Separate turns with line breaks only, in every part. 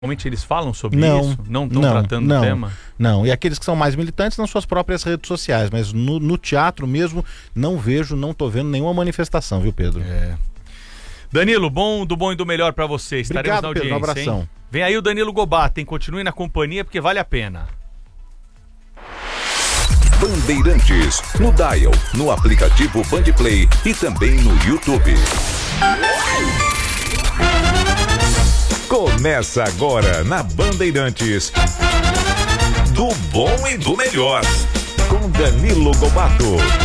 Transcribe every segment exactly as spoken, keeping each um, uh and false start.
Normalmente eles falam sobre
não,
isso? Não estão
não,
tratando
não,
do tema?
Não, e aqueles que são mais militantes nas suas próprias redes sociais, mas no, no teatro mesmo não vejo, não tô vendo nenhuma manifestação, viu, Pedro?
É. Danilo, bom, do bom e do melhor pra você. Estaremos
Obrigado,
na audiência,
Pedro, um abração.
hein? Vem aí o Danilo Gobato, hein? Continue na companhia porque vale a pena.
Bandeirantes, no Dial, no aplicativo Bandplay e também no YouTube. Começa agora na Bandeirantes, do bom e do melhor, com Danilo Gobato.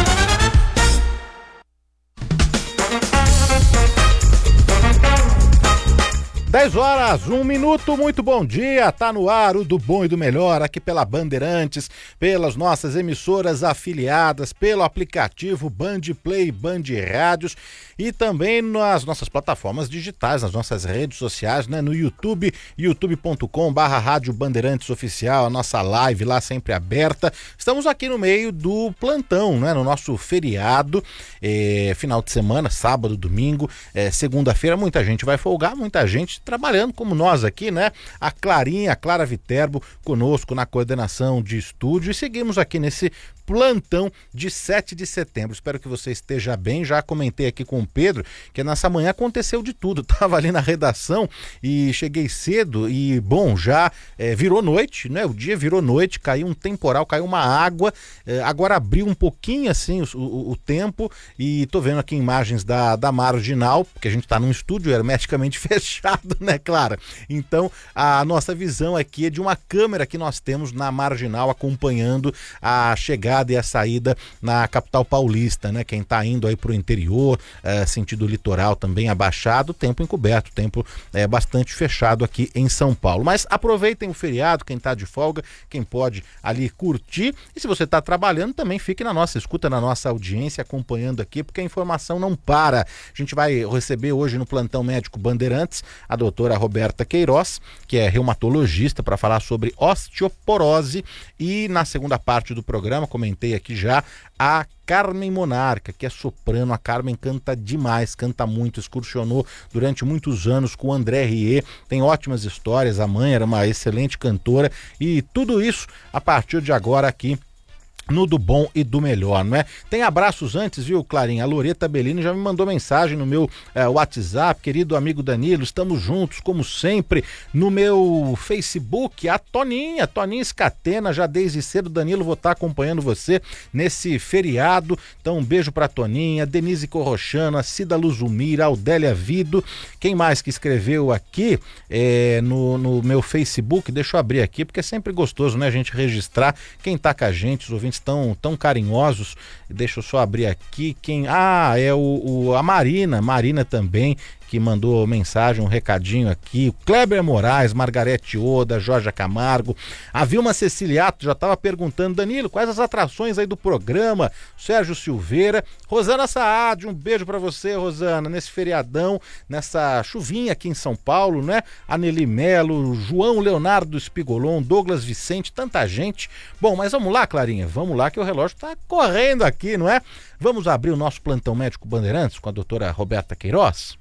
dez horas, um minuto, muito bom dia, tá no ar o do bom e do melhor aqui pela Bandeirantes, pelas nossas emissoras afiliadas, pelo aplicativo Bandplay, Band Rádios e também nas nossas plataformas digitais, nas nossas redes sociais, né? No YouTube, youtube ponto com barra Rádio Bandeirantes Oficial, a nossa live lá sempre aberta. Estamos aqui no meio do plantão, né? No nosso feriado, é, final de semana, sábado, domingo, é, segunda-feira, muita gente vai folgar, muita gente trabalhando como nós aqui, né? A Clarinha, a Clara Viterbo conosco na coordenação de estúdio e seguimos aqui nesse plantão de sete de setembro. Espero que você esteja bem. Já comentei aqui com o Pedro que nessa manhã aconteceu de tudo. Tava ali na redação e cheguei cedo e, bom, já é, virou noite, né? O dia virou noite, caiu um temporal, caiu uma água, é, agora abriu um pouquinho assim o, o, o tempo e tô vendo aqui imagens da, da Marginal, porque a gente tá num estúdio hermeticamente fechado, né, Clara? Então, a nossa visão aqui é de uma câmera que nós temos na Marginal acompanhando a chegada e a saída na capital paulista, né? Quem tá indo aí pro interior, é, sentido litoral também abaixado, tempo encoberto, tempo é, bastante fechado aqui em São Paulo. Mas aproveitem o feriado, quem tá de folga, quem pode ali curtir, e se você tá trabalhando também fique na nossa escuta, na nossa audiência, acompanhando aqui, porque a informação não para. A gente vai receber hoje no Plantão Médico Bandeirantes a doutora Roberta Queiroz, que é reumatologista, para falar sobre osteoporose, e na segunda parte do programa, comentei aqui já, a Carmen Monarca, que é soprano. A Carmen canta demais, canta muito, excursionou durante muitos anos com o André Rieu, tem ótimas histórias, a mãe era uma excelente cantora e tudo isso a partir de agora aqui no do bom e do melhor, não é? Tem abraços antes, viu, Clarinha? A Loreta Bellini já me mandou mensagem no meu é, WhatsApp. Querido amigo Danilo, estamos juntos, como sempre. No meu Facebook, a Toninha, Toninha Scatena, já desde cedo. Danilo, vou estar acompanhando você nesse feriado. Então, um beijo pra Toninha, Denise Corrochano, a Cida Luzumira, a Aldélia Vido. Quem mais que escreveu aqui é, no, no meu Facebook? Deixa eu abrir aqui, porque é sempre gostoso, né, a gente registrar quem tá com a gente, os ouvintes tão, tão carinhosos. Deixa eu só abrir aqui quem... Ah, é o, o, a Marina, Marina também, que mandou mensagem, um recadinho aqui, o Kleber Moraes, Margarete Oda, Jorge Camargo, a Vilma Ceciliato já estava perguntando, Danilo, quais as atrações aí do programa? Sérgio Silveira, Rosana Saad, um beijo para você, Rosana, nesse feriadão, nessa chuvinha aqui em São Paulo, né? A Nelly Melo, João Leonardo Spigolon, Douglas Vicente, tanta gente. Bom, mas vamos lá, Clarinha, vamos lá que o relógio tá correndo aqui, não é? Vamos abrir o nosso Plantão Médico Bandeirantes com a doutora Roberta Queiroz?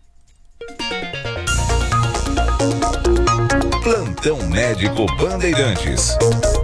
Plantão Médico Bandeirantes.